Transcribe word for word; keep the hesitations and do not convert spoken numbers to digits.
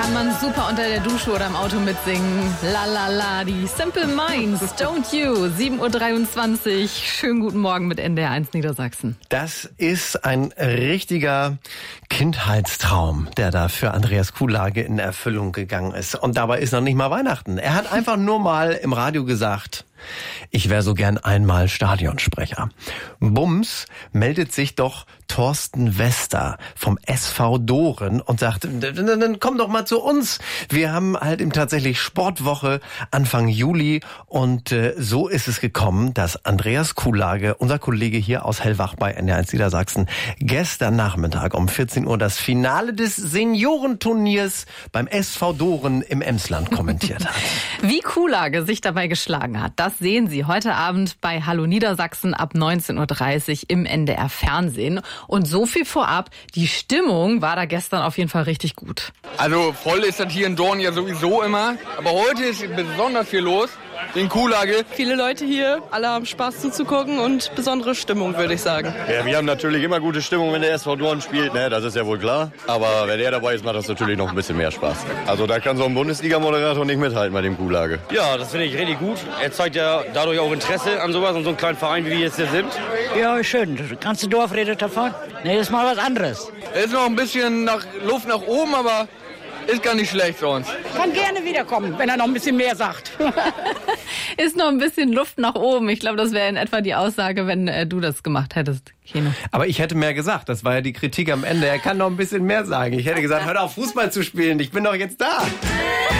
Kann man super unter der Dusche oder im Auto mitsingen. La la la, die Simple Minds, Don't You, sieben Uhr dreiundzwanzig. Schönen guten Morgen mit N D R eins Niedersachsen. Das ist ein richtiger Kindheitstraum, der da für Andreas Kuhlage in Erfüllung gegangen ist. Und dabei ist noch nicht mal Weihnachten. Er hat einfach nur mal im Radio gesagt, ich wäre so gern einmal Stadionsprecher. Bums meldet sich doch Thorsten Wester vom S V Doren und sagt, dann komm doch mal zu uns. Wir haben halt eben tatsächlich Sportwoche Anfang Juli und äh, so ist es gekommen, dass Andreas Kuhlage, unser Kollege hier aus Hellwach bei N D R eins Niedersachsen, gestern Nachmittag um vierzehn Uhr das Finale des Seniorenturniers beim S V Doren im Emsland kommentiert hat. Wie Kuhlage sich dabei geschlagen hat, das sehen Sie heute Abend bei Hallo Niedersachsen ab neunzehn Uhr dreißig im N D R Fernsehen. Und so viel vorab, die Stimmung war da gestern auf jeden Fall richtig gut. Also voll ist das hier in Dorn ja sowieso immer, aber heute ist besonders viel los. In Kuhlage. Viele Leute hier, alle haben Spaß zuzugucken und besondere Stimmung, würde ich sagen. Ja, wir haben natürlich immer gute Stimmung, wenn der S V Dorn spielt, ne? Das ist ja wohl klar. Aber wenn er dabei ist, macht das natürlich noch ein bisschen mehr Spaß. Also da kann so ein Bundesliga-Moderator nicht mithalten bei dem Kuhlage. Ja, das finde ich richtig gut. Er zeigt ja dadurch auch Interesse an sowas, an so einem kleinen Verein, wie wir jetzt hier sind. Ja, schön. Das ganze Dorf redet davon. Nee, das ist mal was anderes. Es ist noch ein bisschen nach Luft nach oben, aber ist gar nicht schlecht sonst. Kann gerne wiederkommen, wenn er noch ein bisschen mehr sagt. Ist noch ein bisschen Luft nach oben. Ich glaube, das wäre in etwa die Aussage, wenn äh, du das gemacht hättest, Kino. Aber ich hätte mehr gesagt. Das war ja die Kritik am Ende. Er kann noch ein bisschen mehr sagen. Ich hätte gesagt, hör auf, Fußball zu spielen. Ich bin doch jetzt da.